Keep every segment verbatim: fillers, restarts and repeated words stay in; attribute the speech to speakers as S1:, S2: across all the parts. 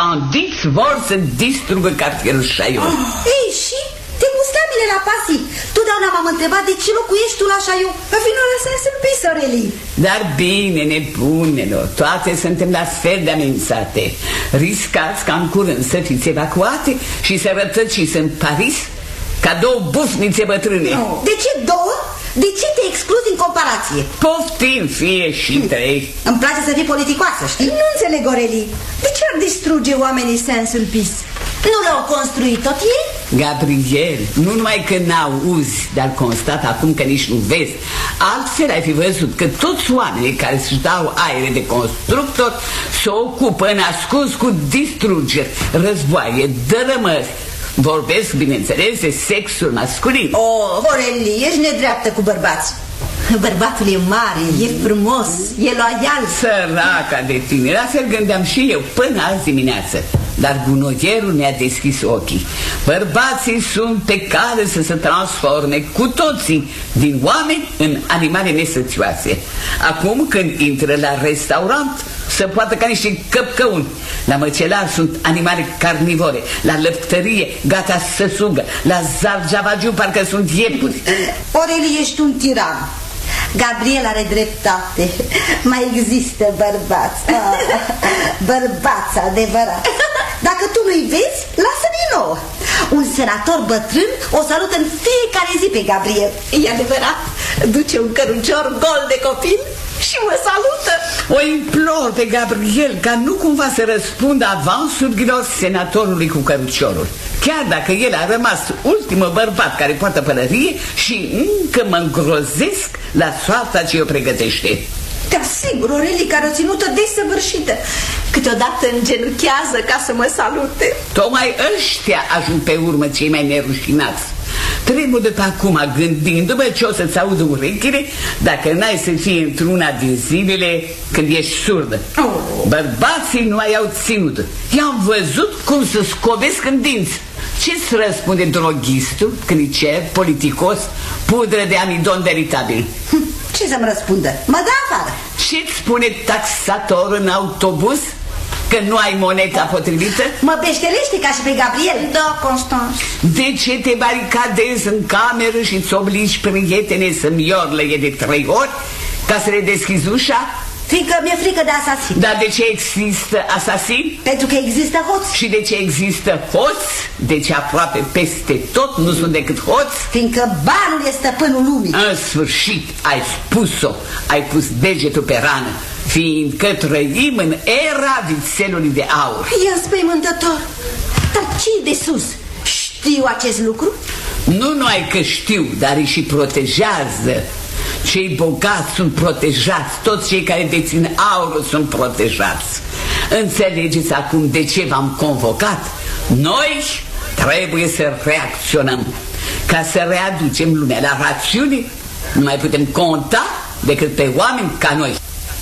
S1: bandiți vor să distrugă cartierul Chaillot.
S2: Oh. Ei, și te mustea mine la pasii. Totdeauna m-am întrebat de ce locuiești tu la Chaillot. Pe final ăsta sunt pisărelii.
S1: Dar bine, nebunelor, toate suntem la fel de amenințate. Riscați ca în curând să fiți evacuate și să rătăciți în Paris ca două bufnițe bătrâne.
S2: No. De ce două? De ce te excluzi în comparație?
S1: Poftim, fie și trei.
S2: Îmi place să fii politicoasă, știi? Nu înțeleg, Oreli. De ce ar distruge oamenii Saint-Sulpice? Nu l-au construit tot ei?
S1: Gabriel, nu numai că n-auzi, dar constat acum că nici nu vezi. Altfel ai fi văzut că toți oamenii care își dau aere de constructor se ocupă în ascuns cu distrugeri, războaie, dărâmări. Vorbesc, bineînțeles, de sexul masculin.
S2: Oh, Oreli, ești nedreaptă cu bărbați. Bărbatul e mare, e frumos, e loial.
S1: Săraca de tine, la fel gândeam și eu până azi dimineață. Dar gunoierul mi-a deschis ochii. Bărbații sunt pe cale să se transforme cu toții din oameni în animale nesățioase. Acum când intră la restaurant să poată ca niște căpcăuni. La măcelar sunt animale carnivore. La lăptărie gata să sugă. La zarjavagiu parcă sunt iepuri.
S2: Oreli, ești un tiran. Gabriel are dreptate. Mai există bărbați. ah, Bărbați adevărat. Dacă tu nu-i vezi, lasă-mi nouă. Un senator bătrân o salută în fiecare zi pe Gabriel. E adevărat, duce un cărucior gol de copil și mă salută.
S1: O implor pe Gabriel ca nu cumva să răspundă avansurilor senatorului cu căruciorul. Chiar dacă el a rămas ultimul bărbat care poartă pălărie și încă mă îngrozesc la soarta ce o pregătește.
S2: Te asigur, Oreli, care o ținută desăvârșită. Câteodată îngenunchează ca să mă salute.
S1: Tocmai ăștia ajung pe urmă cei mai nerușinați. Trebuie de pe acum gândindu-mă ce o să-ți audă urechile dacă n-ai să fie într-una din zilele când ești surdă.
S2: Oh.
S1: Bărbații nu mai au ținut. I-am văzut cum să scobesc în dinți. Ce-ți răspunde droghistul când îi cer, politicos, pudră de amidon veritabil?
S2: Ce să-mi răspundă? Mă dă afară.
S1: Ce-ți spune taxator în autobuz? Că nu ai moneta potrivită?
S2: Mă beștelește ca și pe Gabriel. Da, Constance.
S1: De ce te baricadezi în cameră și îți obligi prietene să-mi iorlăie de trei ori ca să le deschizi ușa?
S2: Fiindcă mi-e frică de asasin.
S1: Dar de ce există asasin?
S2: Pentru că există hoți.
S1: Și de ce există hoți? De ce aproape peste tot nu sunt decât hoți?
S2: Fiindcă banul e stăpânul lumii.
S1: În sfârșit ai spus-o. Ai pus degetul pe rană. Fiindcă trăim în era vițelului de aur.
S2: E înspăimântător. Dar ce-i de sus? Știu acest lucru?
S1: Nu numai că știu, dar îi și protejează. Cei bogați sunt protejați. Toți cei care dețin aurul sunt protejați. Înțelegeți acum de ce v-am convocat? Noi trebuie să reacționăm. Ca să readucem lumea la rațiune, nu mai putem conta decât pe oameni ca noi.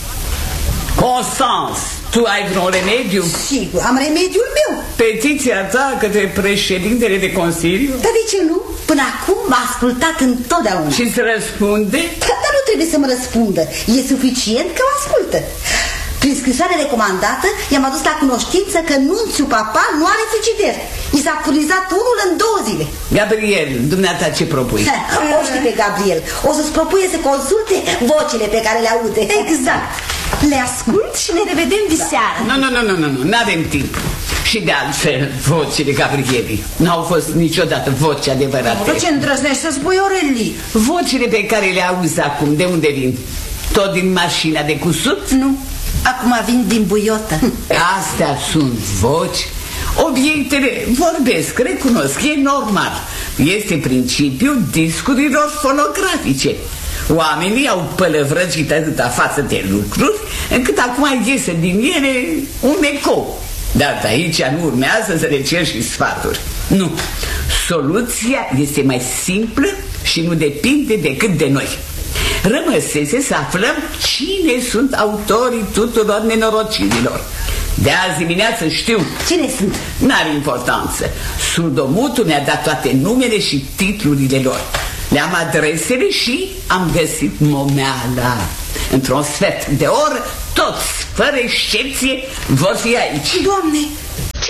S1: Constance, tu ai vreun remediu?
S2: Sigur, am remediul meu.
S1: Petiția ta către președintele de Consiliu?
S2: Dar de ce nu? Până acum m-a ascultat întotdeauna.
S1: Și îți răspunde?
S2: Dar nu trebuie să mă răspundă. E suficient că mă ascultă. Prin scrisoare recomandată i-am adus la cunoștință că nunțiul papal nu are frigider. I s-a furnizat unul în două zile.
S1: Gabriel, dumneata ce propui?
S2: O știi pe Gabriel. O să-ți propuie să consulte vocile pe care le aude.
S3: Exact. Le ascult și ne revedem diseară.
S1: Nu, nu, nu, nu, nu, nu, n-avem timp. Și de altfel, vocile Gabrielii n-au fost niciodată voci adevărate.
S2: De ce îndrăznești să spui, Oreli?
S1: Vocile pe care le auzi acum, de unde vin? Tot din mașina de cusut?
S2: Nu, acum vin din buiotă.
S1: Astea sunt voci. Obiectele vorbesc, recunosc, e normal. Este principiul discurilor fonografice. Oamenii au pălăvrăcit atâta față de lucruri încât acum iese din ele un ecou. Dar de aici nu urmează să le cer și sfaturi. Nu, soluția este mai simplă și nu depinde decât de noi. Rămăsese să aflăm cine sunt autorii tuturor nenorocirilor. De azi dimineață știu.
S2: Cine sunt?
S1: N-are importanță. Surdomutul ne-a dat toate numele și titlurile lor. Le-am adresele și am găsit momeala. Într-un sfert de oră, toți, fără excepție, vor fi aici.
S2: Doamne,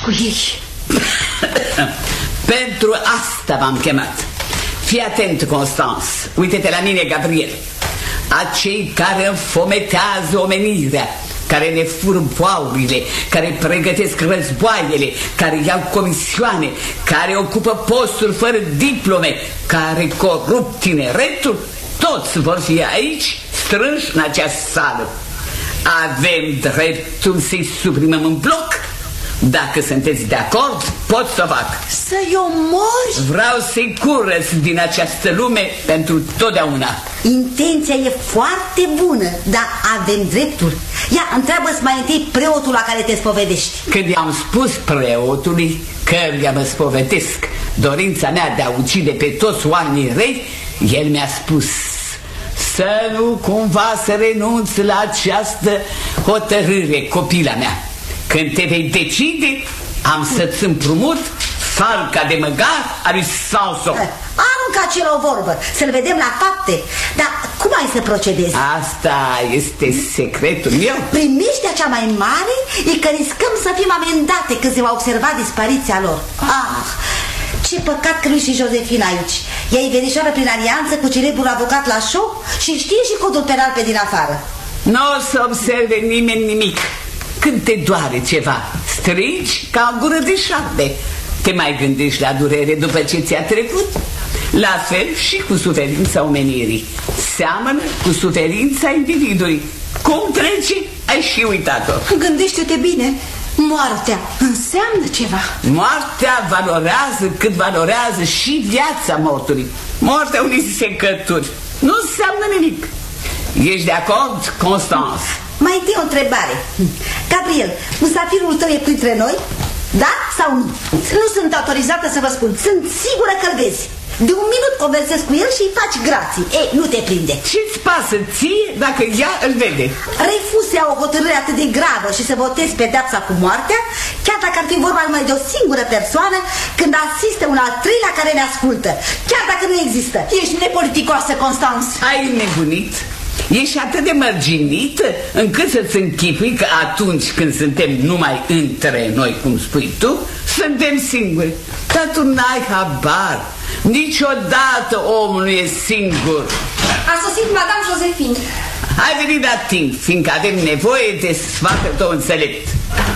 S3: cu ei.
S1: Pentru asta v-am chemat. Fii atent, Constance. Uite-te la mine, Gabriel. Acei care înfometează omenirea, care ne fură boaurile, care pregătesc războaiele, care iau comisioane, care ocupă posturi fără diplome, care corup tineretul, toți vor fi aici, strânși în această sală. Avem dreptul să-i suprimăm în bloc. Dacă sunteți de acord, pot să o fac.
S3: Să-i omori?
S1: Vreau să-i curăț din această lume pentru totdeauna.
S2: Intenția e foarte bună, dar avem dreptul. Ia, întreabă-ți mai întâi preotul la care te spovedești.
S1: Când i-am spus preotului căruia mă spovedesc dorința mea de a ucide pe toți oamenii răi, el mi-a spus să nu cumva să renunți la această hotărâre, copila mea. Când te vei decide, am să-ți împrumut falca de măgar a lui Samson.
S2: Aruncă acela o vorbă, să-l vedem la fapte. Dar cum ai să procedezi?
S1: Asta este secretul meu.
S2: Primeștea cea mai mare e că riscăm să fim amendate când se va observa dispariția lor. Ah, ce păcat că nu și Josefina aici. Ea e verișoară prin alianță cu celebrul avocat la show și știe și codul penal pe din afară.
S1: Nu o să observe nimeni nimic. Când te doare ceva, strigi ca o gură de șarpe. Te mai gândești la durere după ce ți-a trecut? La fel și cu suferința omenirii. Seamănă cu suferința individului. Cum trece, ai și uitat-o.
S3: Gândește-te bine, moartea înseamnă ceva.
S1: Moartea valorează cât valorează și viața mortului. Moartea unei secături nu înseamnă nimic. Ești de acord, Constance?
S2: Mai întâi o întrebare. Gabriel, musafirul tău e printre noi? Da sau nu?
S3: Nu sunt autorizată să vă spun.
S2: Sunt sigură că-l vezi. De un minut conversezi cu el și îi faci grații. Ei, nu te prinde.
S1: Ce-ți pasă ție dacă ea îl vede?
S2: Refuz să ia o hotărâre atât de gravă și să votezi pedeapsa cu moartea, chiar dacă ar fi vorba numai de o singură persoană, când asistă un al treilea care ne ascultă, chiar dacă nu există.
S3: Ești nepoliticoasă, Constance.
S1: Ai nebunit? Ești atât de mărginită încât să-ți închipui că atunci când suntem numai între noi, cum spui tu, suntem singuri. Dar tu n-ai habar. Niciodată omul nu e singur.
S3: A sosit Madame Josephine.
S1: Ai venit la timp, fiindcă avem nevoie de sfatul tău înțelept.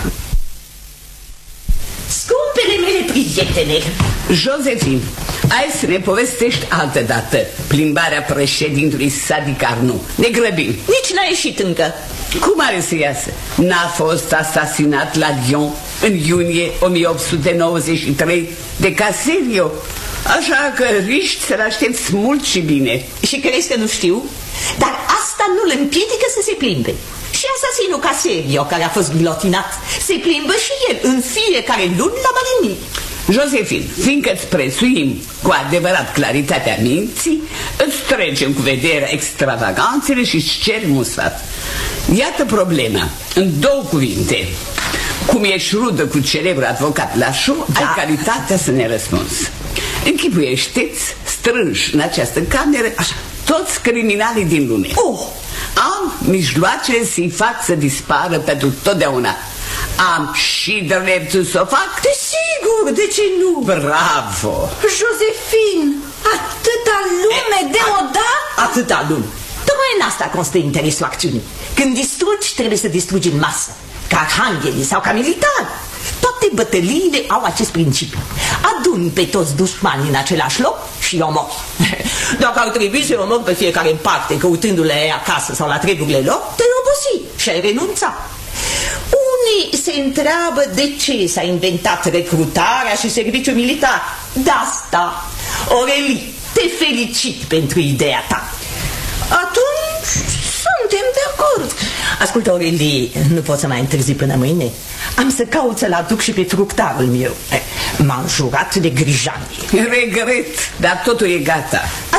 S3: Scumpele mele prietene,
S1: Josephine, hai să ne povestești altă dată plimbarea președintului Sadi Carnot. Ne grăbim.
S3: Nici n-a ieșit încă.
S1: Cum are să iasă? N-a fost asasinat la Lyon în iunie o mie opt sute nouăzeci și trei de Caserio? Așa că riști să-l aștepți mult și bine.
S3: Și crezi că nu știu? Dar asta nu-l împiedică să se plimbe. Și asasinul Caserio, care a fost ghilotinat, se plimbă și el în fiecare luni la Marigny.
S1: Josephine, fiindcă îți prețuim cu adevărat claritatea minții, îți trecem cu vederea extravaganțele și îți cerem un sfat. Iată problema, în două cuvinte. Cum ești rudă cu celebrul avocat Lașou, da. Ai calitatea să ne răspunzi. Închipuiește-ți strânși în această cameră așa, toți criminalii din lume.
S3: Oh.
S1: Am mijloace să-i fac să dispară pentru totdeauna. Am și dreptul să o fac?
S3: Desigur, de ce nu?
S1: Bravo!
S3: Josephine, atâta lume deodată?
S4: Atâta lume.
S3: Tocmai în asta constă interesul acțiunii. Când distrugi, trebuie să distrugi în masă. Ca arhanghelii sau ca militari. Toate bătăliile au acest principiu. Aduni pe toți dușmanii în același loc și îi omori. Dacă ar trebui să-i omori pe fiecare în parte, căutându-le acasă sau la treburile lor, te-ai obosi și ai renunța. Unii se întreabă de ce s-a inventat recrutarea și serviciul militar. De asta, Aurélie, te felicit pentru ideea ta. Atunci suntem de acord. Ascultă, Aurélie, nu pot să mai întârzi până mâine. Am să caut să-l aduc și pe fructarul meu. M-am jurat de grijani.
S1: Regret, dar totul e gata.
S3: Atunci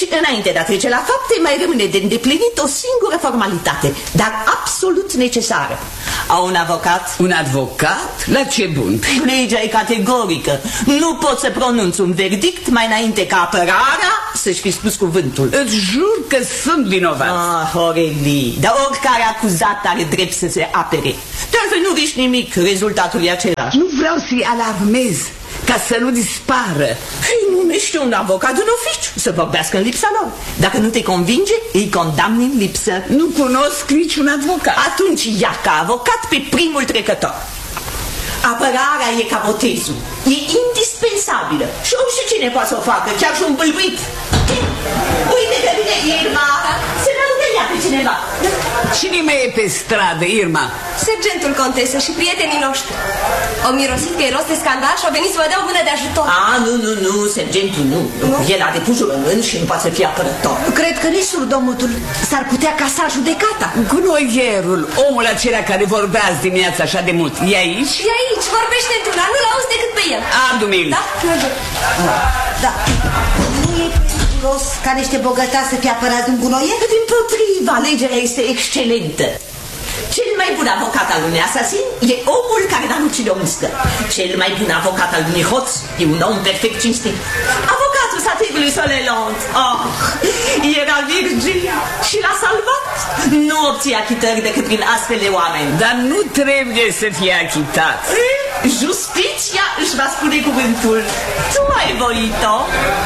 S3: Și înainte de a trece la fapte, mai rămâne de îndeplinit o singură formalitate, dar absolut necesară. A un avocat?
S1: Un avocat? La ce bun?
S3: Legea e categorică. Nu pot să pronunț un verdict mai înainte ca apărarea să-și fi spus cuvântul.
S1: Îți jur că sunt vinovat.
S3: Ah, Aurelie, dar oricare acuzat are drept să se apere. De altfel nu riști nimic, rezultatul e același.
S1: Nu vreau să-i alarmez, ca să nu dispară.
S3: Și numește un avocat în oficiu să vorbească în lipsa lor. Dacă nu te convinge, îi condamni în lipsă.
S1: Nu cunosc niciun avocat.
S3: Atunci ia ca avocat pe primul trecător. Apărarea e ca botezul. E indispensabilă. Și oricine poate să o facă, chiar și un bâlbuit. Uite că vine Irma. Se ne aude ea pe cineva.
S1: Cine mai e pe stradă, Irma?
S4: Sergentul Contesă și prietenii noștri. Au mirosit că e rost de scandal și au venit să vă dea o mână de ajutor.
S3: Ah, nu, nu, nu, sergentul nu, nu. El a depus jurământ și nu poate să fie apărător.
S2: Cred că nici surdomutul s-ar putea casa judecata.
S1: Gunoierul, omul acela care vorbea azi dimineața așa de mult, e aici?
S4: E aici, vorbește într-una, nu l-auzi decât pe el.
S1: Adu-mi-l.
S4: Da? Merge.
S2: Da. Nu e periculos ca niște bogătași să fie apărați de un gunoier?
S3: Dimpotriva, alegerea este excelentă. Cel mai bun avocat al unui asasin e omul care n-a ucide o muscă. Cel mai bun avocat al unui hoț e un om perfect cinstit. Avocatul satirului Solelant, oh, era virgin și l-a salvat. Nu obții achitări decât prin astfel de oameni.
S1: Dar nu trebuie să fie achitat.
S3: Justiția își va spune cuvântul. Tu ai voit-o.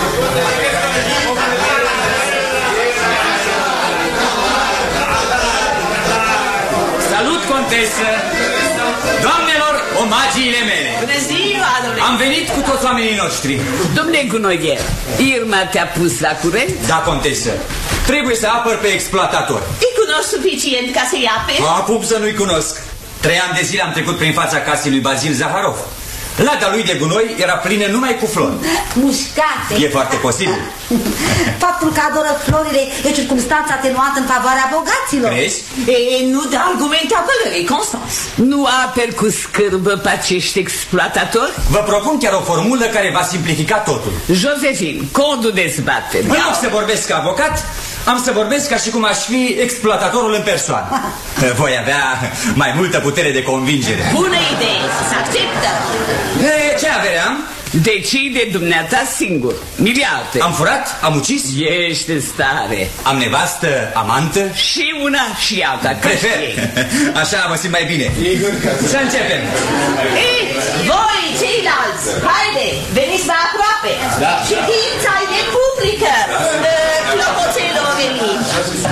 S5: Salut, contesă! Doamnelor, omagiile mele!
S3: Bună ziua, domnule!
S5: Am venit cu toți oamenii noștri.
S1: Domnule Gunoier, Irma te-a pus la curent?
S5: Da, contesă. Trebuie să apăr pe exploatator.
S3: Îi cunoști suficient ca să-i ape?
S5: Acum să nu-i cunosc. Trei ani de zile am trecut prin fața casei lui Bazil Zaharov. Lada lui de gunoi era plină numai cu flori.
S2: Mușcate.
S5: E foarte posibil.
S2: Faptul că adoră florile e circumstanța atenuantă în favoarea bogaților.
S5: Crezi?
S3: E, nu de argumente apărării, Constans.
S1: Nu aperi cu scârbă pe acești exploatatori?
S5: Vă propun chiar o formulă care va simplifica totul.
S1: Josephine, codul dezbateri.
S5: În loc să vorbesc ca avocat, am să vorbesc ca și cum aș fi exploatatorul în persoană. Voi avea mai multă putere de convingere.
S3: Bună idee, să acceptă.
S5: E, ce avere am?
S1: Decide dumneata singur. Miliarde.
S5: Am furat? Am ucis?
S1: Ești în stare.
S5: Am nevastă, amantă?
S1: Și una și alta.
S5: Prefer. Așa mă simt mai bine. Să începem.
S3: Ei, voi, ceilalți, haide, veniți mai aproape.
S5: Da.
S3: Ședința e publică. Clopoțelor veni.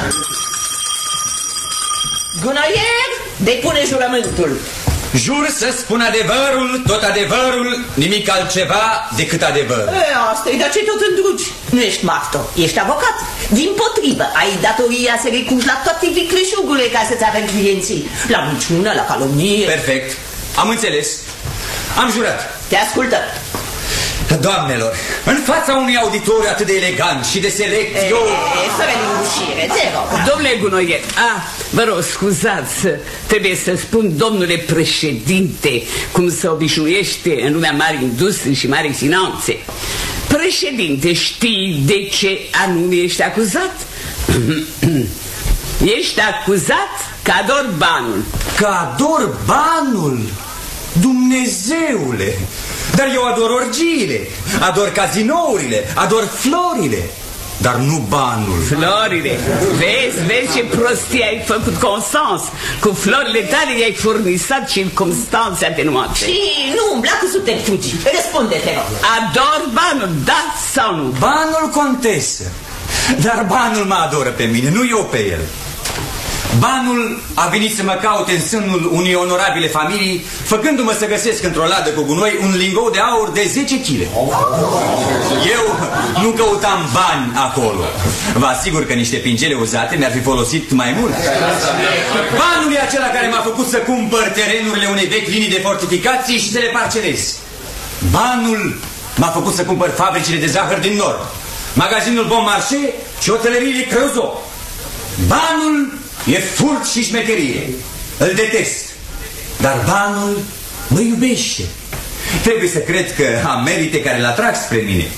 S3: Gunoier, depune jurământul.
S5: Jur să spun adevărul, tot adevărul, nimic altceva decât adevărul.
S3: E, asta-i, dar ce tot îndrugi? Nu ești martor, ești avocat. Dimpotrivă, ai datoria să recurgi la toate vicleșugurile ca să-ți avem clienții. La minciună, la calomnie.
S5: Perfect, am înțeles. Am jurat.
S3: Te ascultă.
S5: Doamnelor, în fața unui auditoriu atât de elegant și de select,
S3: E,
S5: eu...
S3: e, fără lingușire, te rog.
S1: Domnule Gunoier, ah, vă rog, scuzați, trebuie să spun domnule președinte, cum se obișnuiește în lumea mari industrii și mari finanțe. Președinte, știi de ce anume ești acuzat? Ești acuzat că ador banul.
S5: Că ador banul? Dumnezeule! Dar eu ador orgiile, ador cazinourile, ador florile, dar nu banul.
S1: Florile, vezi, vezi ce prostie ai făcut, Constans. Cu florile tale i-ai furnizat circumstanțe atenuante.
S3: Și nu umbla cu subterfugii. Răspunde, te rog.
S1: Ador banul, da sau nu?
S5: Banul, contesă, dar banul mă adoră pe mine, nu eu pe el. Banul a venit să mă caute în sânul unei onorabile familii, făcându-mă să găsesc într-o ladă cu gunoi un lingou de aur de zece kilograme. Eu nu căutam bani acolo. Vă asigur că niște pincele uzate mi-ar fi folosit mai mult. Banul e acela care m-a făcut să cumpăr terenurile unei vechi linii de fortificații și să le parcelez. Banul m-a făcut să cumpăr fabricile de zahăr din nord, magazinul Bon Marché și hoteleriile Creuzot. Banul e furt și șmecherie. Îl detest. Dar banul mă iubește. Trebuie să cred că am merite care l-atrag spre mine.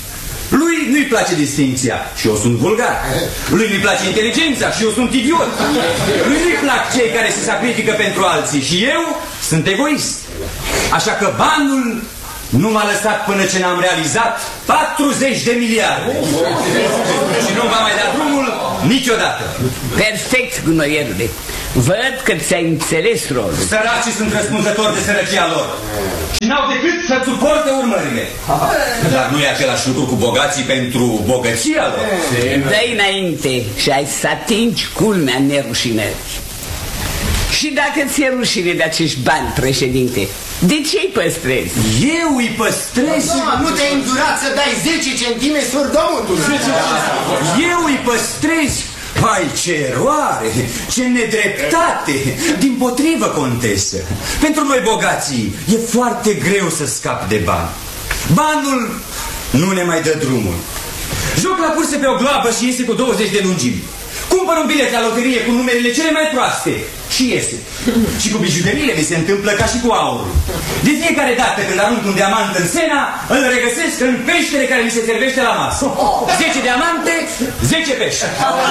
S5: Lui nu-i place distinția și eu sunt vulgar. Lui nu-i place inteligența și eu sunt idiot. Lui nu-i plac cei care se sacrifică pentru alții și eu sunt egoist. Așa că banul nu m-a lăsat până ce n-am realizat patruzeci de miliarde. Și nu va mai da drumul niciodată.
S1: Perfect, gunoierule. Văd că ți-ai înțeles rolul.
S5: Săracii sunt răspunzători de sărăcia lor și n-au decât să suporte urmările. Dar nu e același lucru cu bogații pentru bogăția lor.
S1: Dă-i înainte și ai să atingi culmea nerușinării. Și dacă ți-e rușine de acești bani, președinte, de ce îi păstrezi?
S5: Eu îi păstrez?
S6: Nu te-ai îndurat să dai zece centime surdomutului.
S5: Eu îi păstrez? Hai, ce eroare, ce nedreptate. Dimpotrivă, contesă, pentru noi bogații e foarte greu să scapi de bani. Banul nu ne mai dă drumul. Joc la curse pe o gloabă și iese cu douăzeci de lungimi. Cumpăr un bilet la loterie cu numerele cele mai proaste și iese. Și cu bijuteriile mi se întâmplă ca și cu aurul. De fiecare dată când arunc un diamant în Sena, îl regăsesc în peștele care mi se servește la masă. zece diamante, zece pești.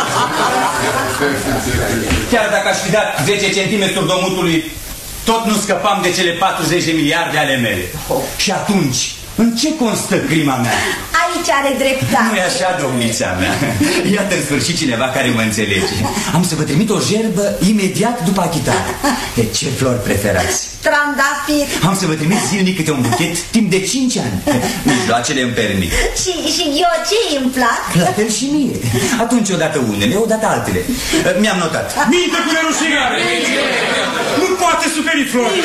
S5: Chiar dacă aș fi dat zece centimetri surdomutului, tot nu scăpam de cele patruzeci de miliarde ale mele. Și atunci, în ce constă crima mea?
S2: Aici are dreptate.
S5: Nu-i așa, domnița mea? Iată în sfârșit cineva care mă înțelege. Am să vă trimit o gerbă imediat după achitare. De ce flori preferați?
S2: Trandafir.
S5: Am să vă trimit zilnic câte un buchet timp de cinci ani. Mijloacele îmi permit.
S2: Și, și eu ce îmi plac?
S5: La fel și mie. Atunci odată unele, odată altele. Mi-am notat.
S7: Minte cu nerușinare! Nu poate suferi flori!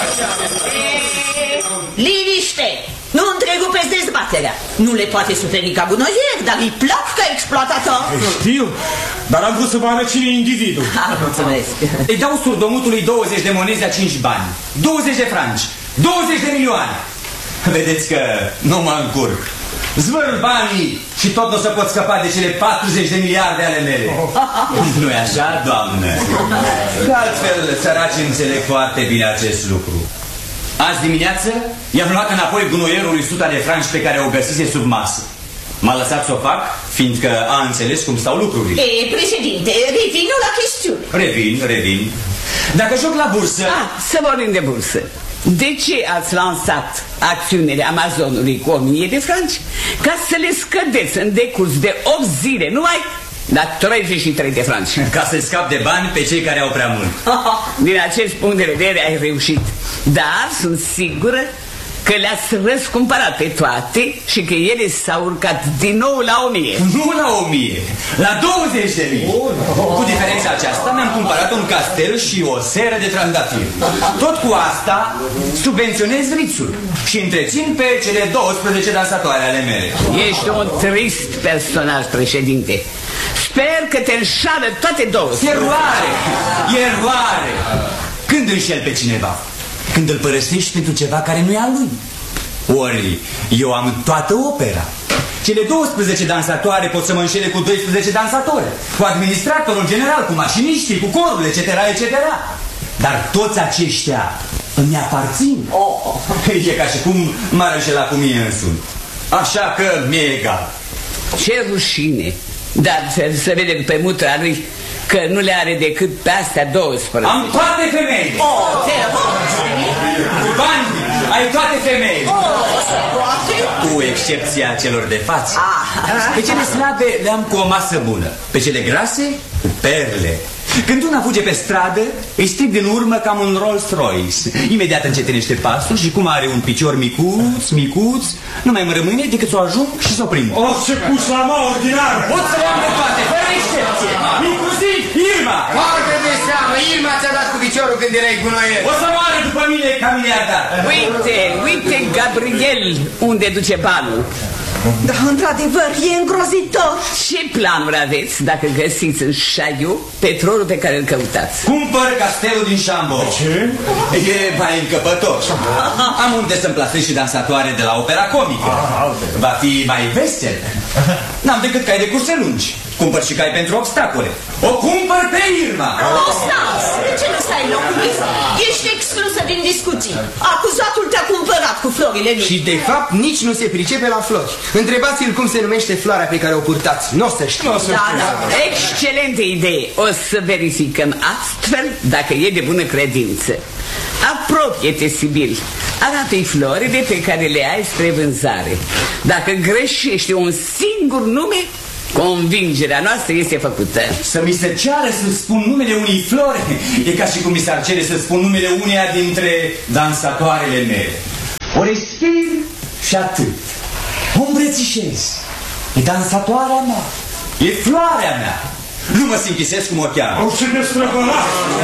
S3: Liniște! Nu întrerupesc dezbaterea. Nu le poate suferi ca gunoier, dar îi plac ca exploatator.
S7: Știu, dar am vrut să vă arăt cine e individul.
S3: Ah, mulțumesc.
S5: Îi dau surdomutului douăzeci de monezi a cinci bani, douăzeci de franci, douăzeci de milioane. Vedeți că nu mă încurc. Zvârl banii și tot nu se pot scăpa de cele patruzeci de miliarde ale mele. Nu-i așa, doamnă? Că altfel, săracii înțeleg foarte bine acest lucru. Azi dimineață i-am luat înapoi gunoierului suta de franci pe care o găsise sub masă. M-a lăsat să o fac, fiindcă a înțeles cum stau lucrurile.
S3: E, președinte, revin la chestiune.
S5: Revin, revin. Dacă joc la bursă...
S1: Ah, să vorbim de bursă. De ce ați lansat acțiunile Amazonului cu o mie de franci? Ca să le scădeți în decurs de opt zile, numai la treizeci și trei de franci.
S5: Ca să scap de bani pe cei care au prea mult.
S1: Din acest punct de vedere ai reușit. Dar sunt sigură că le-ați răscumpărat pe toate și că ele s-au urcat din nou la o mie.
S5: Nu la o mie, la douăzeci de mii. Cu diferența aceasta mi-am cumpărat un castel și o seră de trandafir. Tot cu asta subvenționez rițul și întrețin pe cele douăsprezece dansatoare ale mele.
S1: Ești un trist personaj, președinte. Sper că te înșală toate două.
S5: Eroare, eroare. Când înșel pe cineva? Când îl părăsești pentru ceva care nu e al lui. Ori eu am toată opera. Cele douăsprezece dansatoare pot să mă înșele cu doisprezece dansatori, cu administratorul general, cu mașiniștii, cu corul, et cetera, et cetera. Dar toți aceștia îmi aparțin. Oh. E ca și cum m-ar înșela cu mine însumi. Așa că mi-e egal.
S1: Ce rușine. Dar să vede pe mutra lui că nu le are decât pe astea douăsprezece.
S5: Am toate femeile.
S3: Oh, te
S5: Cu bani ai toate femeile.
S3: Oh, se poate?
S5: Cu excepția celor de față.
S3: Ah.
S5: Pe cele slabe le-am cu o masă bună. Pe cele grase, cu perle. Când una fuge pe stradă, îi strig din urmă cam un Rolls-Royce. Imediat încetinește pasul și cum are un picior micuț, micuț, nu mai îmi rămâne decât să o ajung și să o prind.
S7: O, ce pușlama ordinară!
S5: Pot să le am de toate, fără excepție, inclusiv Irma!
S6: Foarte de seamă, Irma ți-a dat cu piciorul când erai gunoier.
S5: O să moară după mine ca miliardar.
S1: Uite, uite, Gabriel, unde duce banul.
S2: Da, într-adevăr, e îngrozitor.
S1: Ce planuri aveți dacă găsiți în Șaiu petrolul pe care îl căutați?
S5: Cumpăr castelul din Chambord.
S7: Ce?
S5: E mai încăpător. Am unde să-mi plasez și dansatoare de la opera comică. Va fi mai vesel. N-am decât cai de curse lungi. Cumpăr și cai pentru obstacole. O cumpăr pe Irma.
S3: Constans, de ce nu stai locului? Ești exclusă din discuții. Acuzatul te-a cumpărat dat cu florile lui.
S8: Și de fapt nici nu se pricepe la flori. Întrebați-l cum se numește floarea pe care o purtați. Nu o să știu.
S3: Da, da.
S1: Excelentă idee. O să verificăm astfel dacă e de bună credință. Apropie-te, Sibil. Arată-i florile pe care le ai spre vânzare. Dacă greșești un singur nume, convingerea noastră este făcută.
S5: Să mi se ceară să spun numele unei flori e ca și cum mi s-ar cere să spun numele uneia dintre dansatoarele mele. O respir și atât. O îmbrățișez. E dansatoarea mea. E floarea mea. Nu mă simplisesc cum o cheamă.
S7: O, ce destrăbălat!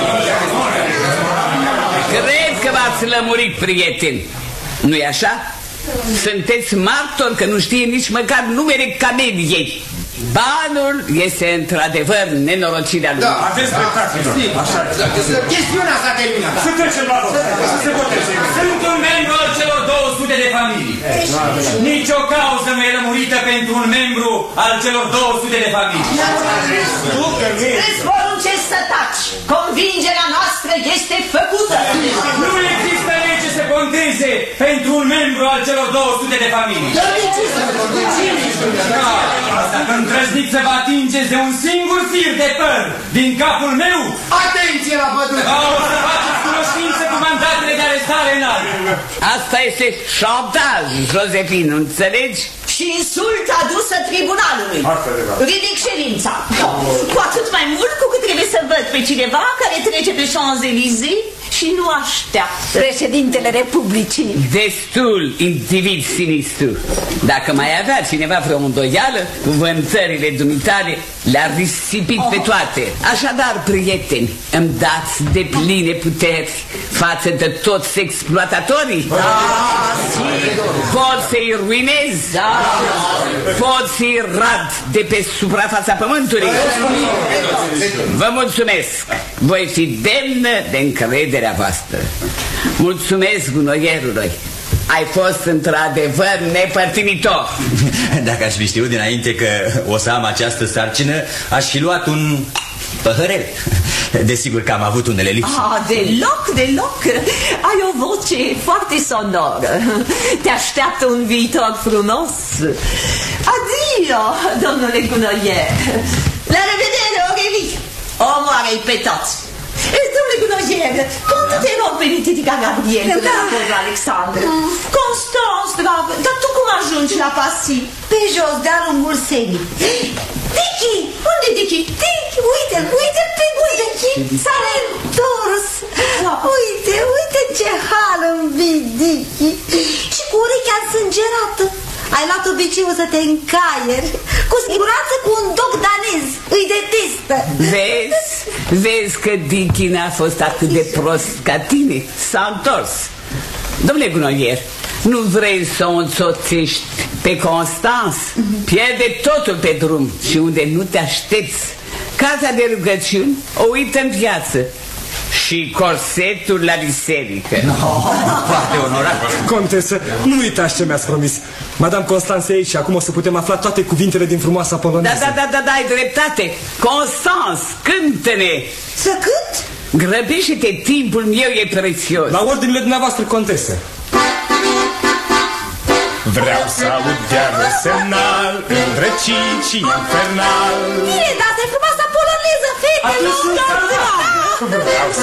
S1: Cred că v-ați lămurit, prieteni. Nu-i așa? Sunteți martori că nu știe nici măcar numele cameliei. Banul este într-adevăr nenorocirea lui.
S7: Da, aveți dreptate. Așa e.
S6: Chestiunea s-a terminat.
S7: Să trecem la vot. Să se voteze.
S5: Sunt un membru al celor două sute de familii. Nici o cauză nu e lămurită pentru un membru al celor două sute de familii.
S3: Îți poruncesc să taci. Convingerea noastră este făcută.
S5: Nu există lege să conteze pentru un membru al celor două sute de familii. Asta că îndrăzniți să vă atingeți de un singur fir de păr din capul meu.
S6: Atenție la pădure!
S5: O să faceți cunoștință cu mandatele de arestare înalt.
S1: Asta este șantaj, Josefin, înțelegi?
S3: Și insult adusă tribunalului. Ridic ședința. Cu atât mai mult cu cât trebuie să văd pe cineva care trece pe Champs-Élysées și nu așteaptă președintele Republicii.
S1: Destul, individ sinistru. Dacă mai avea cineva vreo îndoială, cuvântările dumitale le-a risipit pe toate. Așadar, prieteni, îmi dați de pline puteri față de toți exploatatorii?
S3: Da, sigur.
S1: Pot să-i ruinez?
S3: Da.
S1: Pot să-i rad de pe suprafața pământului? Vă mulțumesc. Voi fi demnă de încrederea voastră. Mulțumesc gunoierului. Ai fost într-adevăr nepărtinitor.
S5: Dacă aș fi știut dinainte că o să am această sarcină, aș fi luat un păhărel. Desigur că am avut unele lipsuri.
S3: Ah, deloc, deloc. Ai o voce foarte sonoră. Te așteaptă un viitor frumos. Adio, domnule gunoier. La revedere, Aurélie. Omoară-i pe toți. Domnule gunoier, cum tu te rog pe Nititica Gabriel de la Porul Alexandru? Constance, dragă, dar tu cum ajungi la Passy?
S2: Pe jos, de-a lungul senii.
S3: Dicky, unde Dicky?
S2: Dicky, uite-l, uite-l pe Dicky. S-a întors. Uite, uite ce hal învii, Dicky. Și cu urechea însângerată. Ai luat obiceiul să te încaieri. Cu siguranță cu un doc danez. Îi detestă.
S1: Vezi? Vezi că Dicky n-a fost atât de prost ca tine. S-a întors. Domnule gunoier, nu vrei să o însoțești pe Constance? Pierde totul pe drum. Și unde nu te aștepți, casa de rugăciuni o uită în viață. Și corsetul la biserică.
S5: No, foarte onorat.
S9: Contesă, nu uitați ce mi-ați promis. Madame Constance e aici și acum o să putem afla toate cuvintele din frumoasa poloneză.
S1: Da, da, da, da, da, ai dreptate. Constance, cântă-ne.
S2: Să cânt?
S1: Grăbește-te, timpul meu e prețios.
S9: La ordinile dumneavoastră, contesă.
S7: Vreau să aud diară semnal, îndrăcit și infernal.
S2: Bine, dar asta e frumoasa poloneză, fetelor!
S7: Vreau să